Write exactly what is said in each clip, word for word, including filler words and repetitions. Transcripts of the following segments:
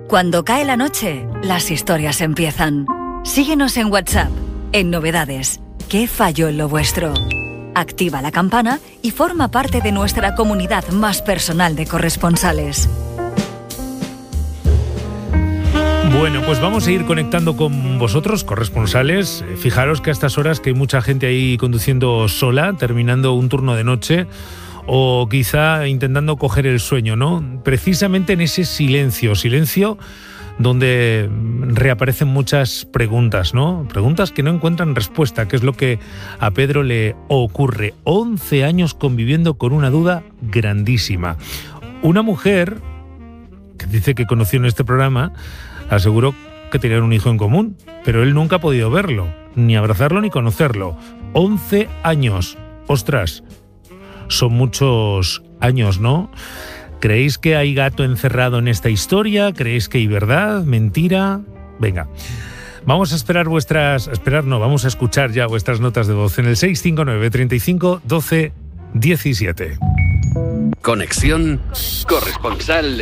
Cuando cae la noche, las historias empiezan. Síguenos en WhatsApp, en Novedades. ¿Qué falló en lo vuestro? Activa la campana y forma parte de nuestra comunidad más personal de corresponsales. Bueno, pues vamos a ir conectando con vosotros, corresponsales. Fijaros que a estas horas que hay mucha gente ahí conduciendo sola, terminando un turno de noche, o quizá intentando coger el sueño, ¿no? Precisamente en ese silencio, silencio donde reaparecen muchas preguntas, ¿no? Preguntas que no encuentran respuesta, que es lo que a Pedro le ocurre. once años conviviendo con una duda grandísima. Una mujer que dice que conoció en este programa aseguró que tenían un hijo en común, pero él nunca ha podido verlo, ni abrazarlo ni conocerlo. once años. Ostras, son muchos años, ¿no? ¿Creéis que hay gato encerrado en esta historia? ¿Creéis que hay verdad? ¿Mentira? Venga, vamos a esperar vuestras... Esperar no, vamos a escuchar ya vuestras notas de voz en el seis cinco nueve, treinta y cinco, doce, diecisiete. Conexión corresponsal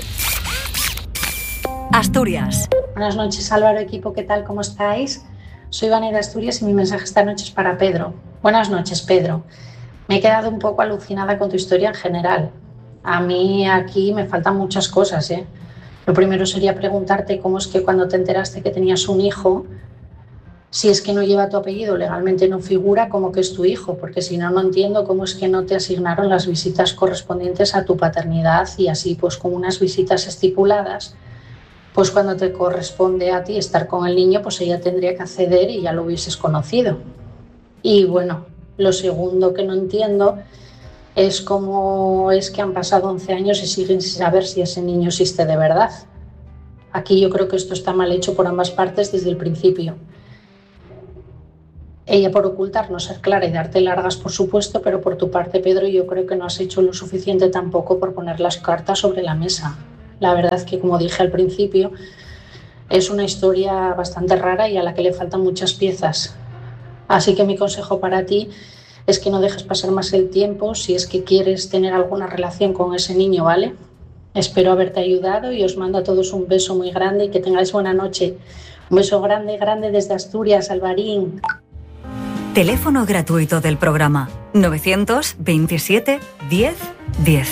Asturias. Buenas noches, Álvaro, equipo, ¿qué tal? ¿Cómo estáis? Soy Vani de Asturias y mi mensaje esta noche es para Pedro. Buenas noches, Pedro. Me he quedado un poco alucinada con tu historia en general. A mí aquí me faltan muchas cosas, ¿eh? Lo primero sería preguntarte cómo es que cuando te enteraste que tenías un hijo, si es que no lleva tu apellido, legalmente no figura como que es tu hijo, porque si no, no entiendo cómo es que no te asignaron las visitas correspondientes a tu paternidad y así, pues con unas visitas estipuladas, pues cuando te corresponde a ti estar con el niño, pues ella tendría que acceder y ya lo hubieses conocido. Y bueno, lo segundo que no entiendo es cómo es que han pasado once años y siguen sin saber si ese niño existe de verdad. Aquí yo creo que esto está mal hecho por ambas partes desde el principio. Ella por ocultar, no ser clara y darte largas, por supuesto, pero por tu parte, Pedro, yo creo que no has hecho lo suficiente tampoco por poner las cartas sobre la mesa. La verdad que, como dije al principio, es una historia bastante rara y a la que le faltan muchas piezas. Así que mi consejo para ti es que no dejes pasar más el tiempo si es que quieres tener alguna relación con ese niño, ¿vale? Espero haberte ayudado y os mando a todos un beso muy grande y que tengáis buena noche. Un beso grande, grande desde Asturias, Alvarín. Teléfono gratuito del programa novecientos veintisiete diez diez.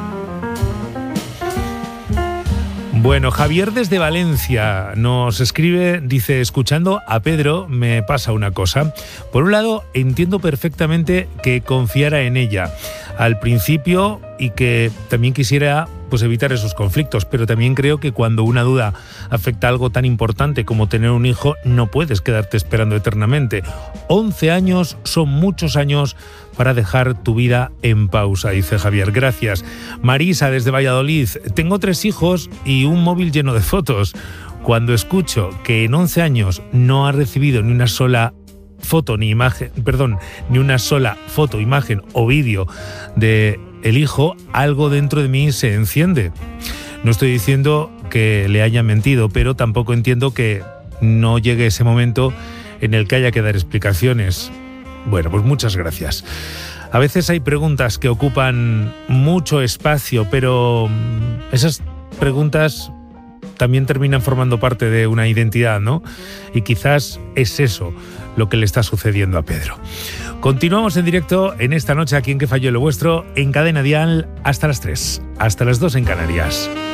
Bueno, Javier desde Valencia nos escribe, dice, escuchando a Pedro me pasa una cosa. Por un lado, entiendo perfectamente que confiara en ella al principio y que también quisiera pues evitar esos conflictos, pero también creo que cuando una duda afecta a algo tan importante como tener un hijo, no puedes quedarte esperando eternamente. once años son muchos años para dejar tu vida en pausa, dice Javier. Gracias. Marisa desde Valladolid. Tengo tres hijos y un móvil lleno de fotos. Cuando escucho que en once años no ha recibido ni una sola foto ni imagen, perdón, ni una sola foto, imagen o vídeo de el hijo, algo dentro de mí se enciende. No estoy diciendo que le haya mentido, pero tampoco entiendo que no llegue ese momento en el que haya que dar explicaciones. Bueno, pues muchas gracias. A veces hay preguntas que ocupan mucho espacio, pero esas preguntas también terminan formando parte de una identidad, ¿no? Y quizás es eso lo que le está sucediendo a Pedro. Continuamos en directo en esta noche aquí en Que Falló Lo Vuestro, en Cadena Dial, hasta las tres, hasta las dos en Canarias.